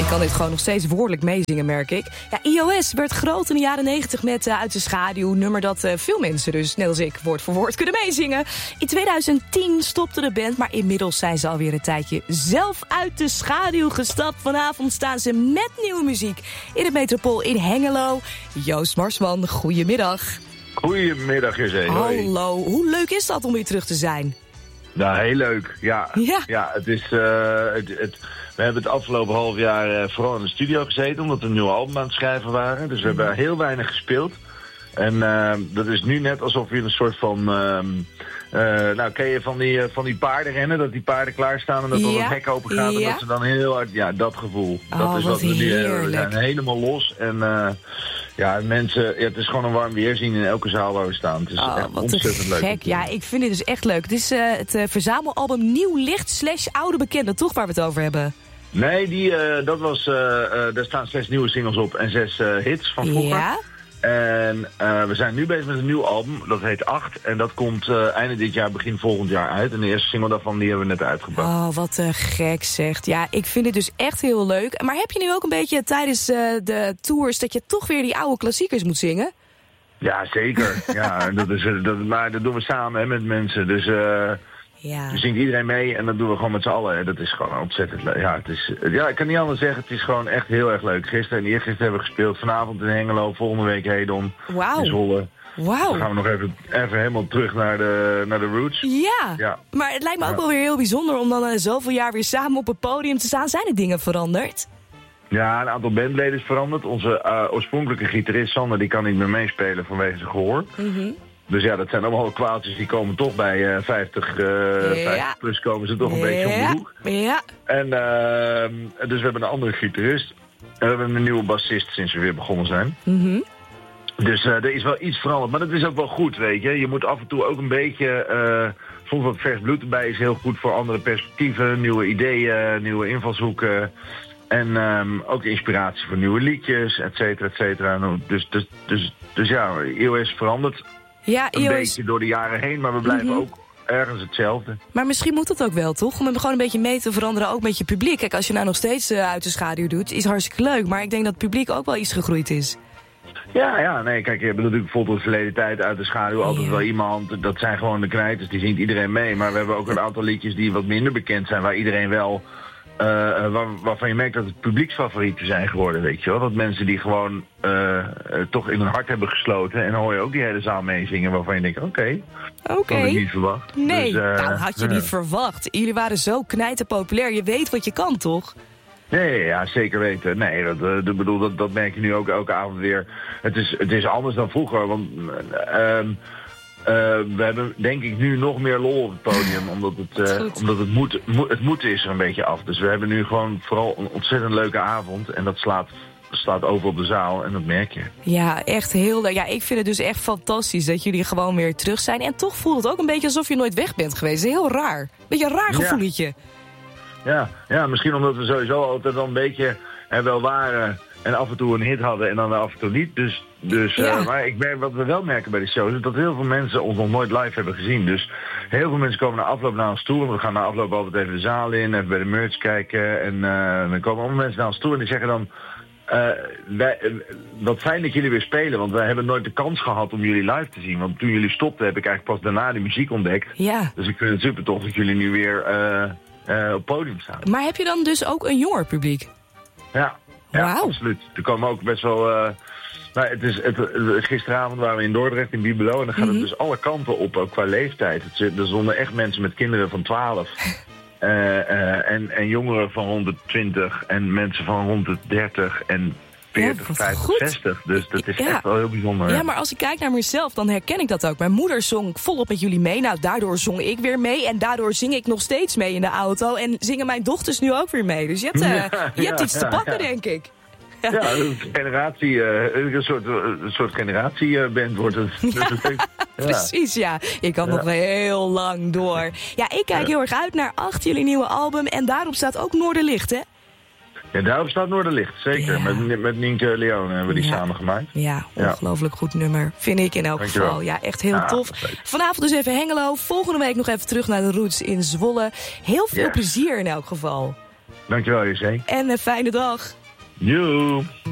Ik kan dit gewoon nog steeds woordelijk meezingen, merk ik. Ja, iOS werd groot in de jaren 90 met Uit de Schaduw. Nummer dat veel mensen dus, net als ik, woord voor woord kunnen meezingen. In 2010 stopte de band, maar inmiddels zijn ze alweer een tijdje zelf uit de schaduw gestapt. Vanavond staan ze met nieuwe muziek in het Metropool in Hengelo. Joost Marsman, goedemiddag. Goedemiddag, José. Hallo, hoe leuk is dat om weer terug te zijn? Nou, heel leuk. Ja, het is... we hebben het afgelopen half jaar vooral in de studio gezeten, omdat we een nieuw album aan het schrijven waren. Dus we hebben heel weinig gespeeld. En dat is nu net alsof je een soort van... ken je van die paarden rennen, dat die paarden klaarstaan en dat dan het hek open gaat en dat ze dan heel hard... Ja, dat gevoel. Dat is wat we nu hebben. We zijn helemaal los en... mensen, het is gewoon een warm weerzien in elke zaal waar we staan. Het is echt ontzettend leuk. Gek. Ja, ik vind het dus echt leuk. Het is het verzamelalbum Nieuw Licht / Oude Bekende, toch, waar we het over hebben? Nee, daar staan 6 nieuwe singles op en 6 hits van vroeger. Ja? En we zijn nu bezig met een nieuw album, dat heet 8. En dat komt einde dit jaar, begin volgend jaar uit. En de eerste single daarvan die hebben we net uitgebracht. Oh, wat gek zegt. Ja, ik vind het dus echt heel leuk. Maar heb je nu ook een beetje tijdens de tours dat je toch weer die oude klassiekers moet zingen? Ja, zeker. Ja, maar dat doen we samen met mensen. Dus dus zingt iedereen mee en dat doen we gewoon met z'n allen. Dat is gewoon ontzettend leuk. Ja, ik kan niet anders zeggen. Het is gewoon echt heel erg leuk. Gisteren en eergisteren hebben we gespeeld. Vanavond in Hengelo, volgende week Hedon. Wauw. In Zwolle. Wauw. Dan gaan we nog even helemaal terug naar de roots. Ja, maar het lijkt me ook wel weer heel bijzonder om dan zoveel jaar weer samen op het podium te staan. Zijn er dingen veranderd? Ja, een aantal bandleden is veranderd. Onze oorspronkelijke gitarist Sander, die kan niet meer meespelen vanwege zijn gehoor. Mm-hmm. Dus ja, dat zijn allemaal kwaaltjes die komen toch bij 50 plus komen ze toch een beetje om de hoek. Ja. En dus we hebben een andere gitarist. En we hebben een nieuwe bassist sinds we weer begonnen zijn. Mm-hmm. Dus er is wel iets veranderd. Maar dat is ook wel goed, weet je. Je moet af en toe ook een beetje... soms wat vers bloed erbij is heel goed voor andere perspectieven. Nieuwe ideeën, nieuwe invalshoeken. En ook inspiratie voor nieuwe liedjes, et cetera, et cetera. Dus ja, iOS verandert. Ja, een beetje door de jaren heen, maar we blijven ook ergens hetzelfde. Maar misschien moet dat ook wel, toch? Om hem gewoon een beetje mee te veranderen, ook met je publiek. Kijk, als je nou nog steeds uit de schaduw doet, is hartstikke leuk. Maar ik denk dat het publiek ook wel iets gegroeid is. Nee, kijk, je hebt natuurlijk bijvoorbeeld de verleden tijd uit de schaduw altijd wel iemand. Dat zijn gewoon de knijters, die zingt iedereen mee. Maar we hebben ook een aantal liedjes die wat minder bekend zijn, waar iedereen wel... waarvan je merkt dat het publieksfavorieten zijn geworden, weet je wel. Dat mensen die gewoon toch in hun hart hebben gesloten. En dan hoor je ook die hele zaal meezingen waarvan je denkt, oké. Had ik niet verwacht. Nee, dus, had je niet verwacht. Jullie waren zo knijterpopulair. Je weet wat je kan, toch? Nee, ja, zeker weten. Nee, dat merk je nu ook elke avond weer. Het is anders dan vroeger, want... we hebben denk ik nu nog meer lol op het podium, omdat het moeten is er een beetje af. Dus we hebben nu gewoon vooral een ontzettend leuke avond en dat slaat over op de zaal en dat merk je. Ja, echt heel leuk. Ja, ik vind het dus echt fantastisch dat jullie gewoon weer terug zijn. En toch voelt het ook een beetje alsof je nooit weg bent geweest. Heel raar. Beetje een raar gevoeletje. Ja, misschien omdat we sowieso altijd wel een beetje wel waren... En af en toe een hit hadden en dan af en toe niet. Maar ik merk, wat we wel merken bij de shows... is dat heel veel mensen ons nog nooit live hebben gezien. Dus heel veel mensen komen na afloop naar ons toe. We gaan na afloop altijd even de zaal in, even bij de merch kijken. En dan komen allemaal mensen naar ons toe en die zeggen dan... wat fijn dat jullie weer spelen, want wij hebben nooit de kans gehad om jullie live te zien. Want toen jullie stopten heb ik eigenlijk pas daarna de muziek ontdekt. Ja. Dus ik vind het super tof dat jullie nu weer op het podium staan. Maar heb je dan dus ook een jonger publiek? Ja, absoluut. Er komen ook best wel... gisteravond waren we in Dordrecht, in Bibelo. En dan gaat het dus alle kanten op, ook qua leeftijd. Er stonden echt mensen met kinderen van 12. En jongeren van rond de 20. En mensen van rond de 30 en 40, 50, 60. Dus dat is echt wel heel bijzonder. Ja, maar als ik kijk naar mezelf, dan herken ik dat ook. Mijn moeder zong volop met jullie mee. Nou, daardoor zong ik weer mee. En daardoor zing ik nog steeds mee in de auto. En zingen mijn dochters nu ook weer mee. Dus je hebt iets te pakken, denk ik. Ja, dat is een soort generatieband wordt het. Precies, ja. Ik kan nog wel heel lang door. Ja, ik kijk heel erg uit naar 8, jullie nieuwe album. En daarop staat ook Noorderlicht, hè? Ja, daarop staat Noorderlicht, zeker. Ja. Met Nienke Leone hebben we die samen gemaakt. Ja, ongelooflijk goed nummer. Vind ik in elk geval. Ja, echt heel tof. Vanavond dus even Hengelo. Volgende week nog even terug naar de roots in Zwolle. Heel veel plezier in elk geval. Dankjewel, JC. En een fijne dag. Joe.